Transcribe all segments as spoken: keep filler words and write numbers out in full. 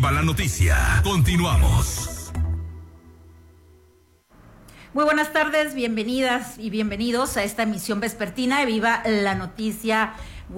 Viva la noticia. Continuamos. Muy buenas tardes, bienvenidas y bienvenidos a esta emisión vespertina de Viva la Noticia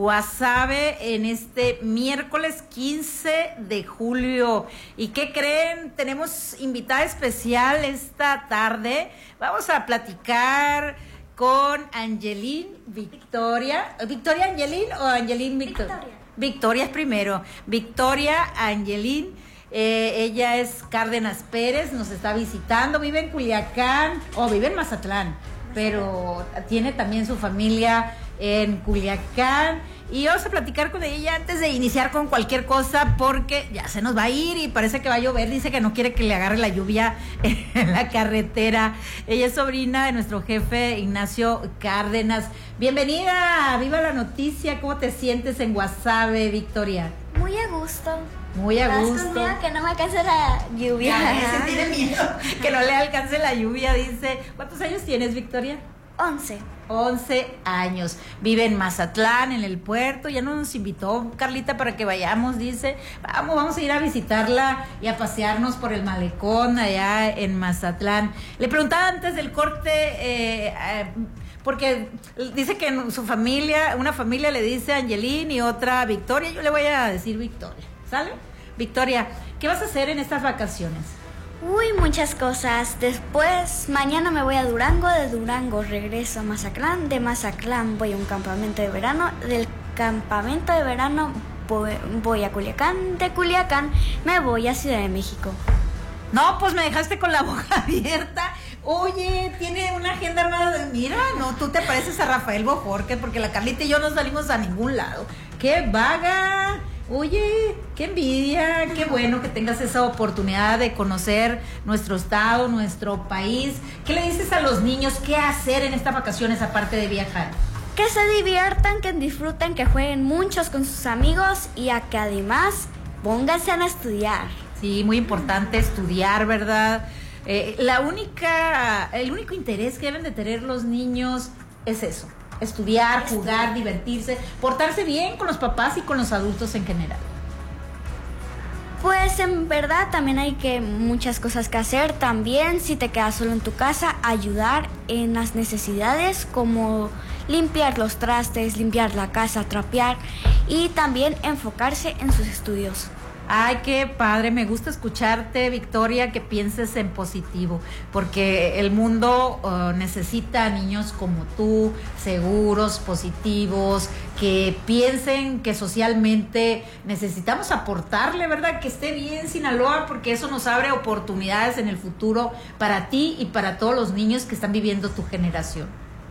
Guasave en este miércoles quince de julio. ¿Y qué creen? Tenemos invitada especial esta tarde. Vamos a platicar con Angeline Victoria. ¿Victoria Angeline o Angeline Victoria? Victoria. Victoria es primero. Victoria Angeline. Eh, ella es Cárdenas Pérez, nos está visitando, vive en Culiacán, o oh, vive en Mazatlán, pero tiene también su familia en Culiacán. Y vamos a platicar con ella antes de iniciar con cualquier cosa, porque ya se nos va a ir y parece que va a llover. Dice que no quiere que le agarre la lluvia en la carretera. Ella es sobrina de nuestro jefe Ignacio Cárdenas. Bienvenida a Viva la Noticia. ¿Cómo te sientes en Guasave, Victoria? Muy a gusto. Muy a gusto. Con miedo que no me alcance la lluvia. Ya, tiene miedo que no le alcance la lluvia, dice. ¿Cuántos años tienes, Victoria? Once. Once años. Vive en Mazatlán, en el puerto. Ya nos invitó Carlita para que vayamos, dice. Vamos, vamos a ir a visitarla y a pasearnos por el malecón allá en Mazatlán. Le preguntaba antes del corte, eh, eh, porque dice que en su familia, una familia le dice Angeline y otra Victoria. Yo le voy a decir Victoria. ¿Sale? Victoria, ¿qué vas a hacer en estas vacaciones? Uy, muchas cosas. Después, mañana me voy a Durango, de Durango regreso a Mazatlán, de Mazatlán voy a un campamento de verano, del campamento de verano voy, voy a Culiacán, de Culiacán me voy a Ciudad de México. No, pues me dejaste con la boca abierta. Oye, tiene una agenda más de... Mira, no, tú te pareces a Rafael Bojorquez, porque la Carlita y yo no salimos a ningún lado. ¡Qué vaga! Oye, qué envidia, qué bueno que tengas esa oportunidad de conocer nuestro estado, nuestro país. ¿Qué le dices a los niños qué hacer en estas vacaciones aparte de viajar? Que se diviertan, que disfruten, que jueguen muchos con sus amigos y a que además pónganse a estudiar. Sí, muy importante estudiar, ¿verdad? Eh, la única, el único interés que deben de tener los niños es eso. Estudiar, jugar, divertirse, portarse bien con los papás y con los adultos en general. Pues en verdad también hay que muchas cosas que hacer. También si te quedas solo en tu casa, ayudar en las necesidades como limpiar los trastes, limpiar la casa, trapear y también enfocarse en sus estudios. Ay, qué padre, me gusta escucharte, Victoria, que pienses en positivo, porque el mundo uh, necesita a niños como tú, seguros, positivos, que piensen que socialmente necesitamos aportarle, ¿verdad? Que esté bien Sinaloa, porque eso nos abre oportunidades en el futuro para ti y para todos los niños que están viviendo tu generación.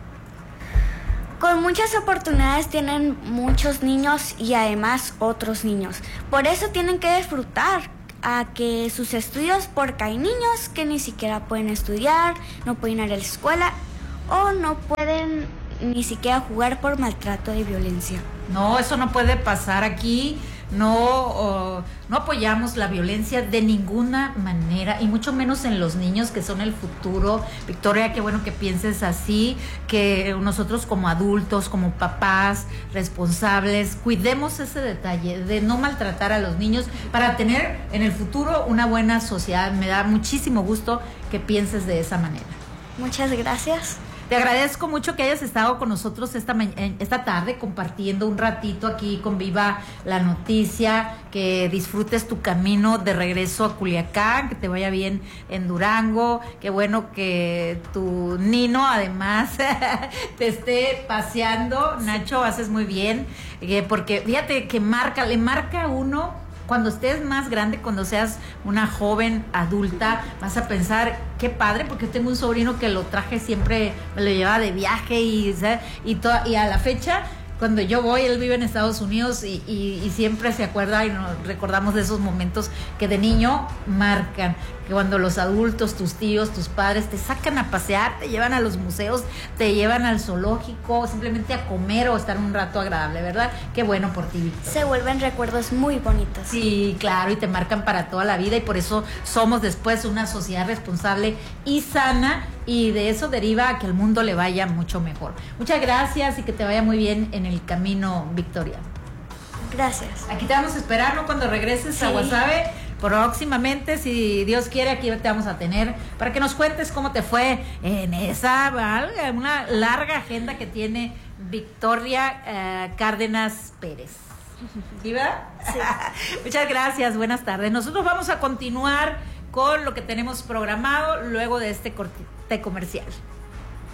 Con muchas oportunidades tienen muchos niños y además otros niños. Por eso tienen que disfrutar a que sus estudios, porque hay niños que ni siquiera pueden estudiar, no pueden ir a la escuela o no pueden ni siquiera jugar por maltrato y violencia. No, eso no puede pasar aquí. No, uh, no apoyamos la violencia de ninguna manera y mucho menos en los niños que son el futuro. Victoria, qué bueno que pienses así, que nosotros como adultos, como papás responsables, cuidemos ese detalle de no maltratar a los niños para tener en el futuro una buena sociedad. Me da muchísimo gusto que pienses de esa manera. Muchas gracias. Te agradezco mucho que hayas estado con nosotros esta, esta tarde compartiendo un ratito aquí con Viva la Noticia, que disfrutes tu camino de regreso a Culiacán, que te vaya bien en Durango, qué bueno que tu nino además te esté paseando. Nacho, haces muy bien, eh, porque fíjate que marca, le marca a uno. Cuando estés más grande, cuando seas una joven adulta, vas a pensar, qué padre, porque tengo un sobrino que lo traje siempre, me lo llevaba de viaje y, y, to, y a la fecha, cuando yo voy, él vive en Estados Unidos y, y, y siempre se acuerda y nos recordamos de esos momentos que de niño marcan, que cuando los adultos, tus tíos, tus padres te sacan a pasear, te llevan a los museos, te llevan al zoológico, simplemente a comer o estar un rato agradable, ¿verdad? Qué bueno por ti, Víctor. Se vuelven recuerdos muy bonitos. Sí, claro, y te marcan para toda la vida y por eso somos después una sociedad responsable y sana, y de eso deriva a que el mundo le vaya mucho mejor. Muchas gracias y que te vaya muy bien en el camino, Victoria. Gracias. Aquí te vamos a esperar, ¿no? Cuando regreses sí. a Guasave, próximamente, si Dios quiere, aquí te vamos a tener para que nos cuentes cómo te fue en esa, una larga agenda que tiene Victoria eh, Cárdenas Pérez. ¿Sí, verdad? Sí. Muchas gracias, buenas tardes. Nosotros vamos a continuar con lo que tenemos programado luego de este corte comercial.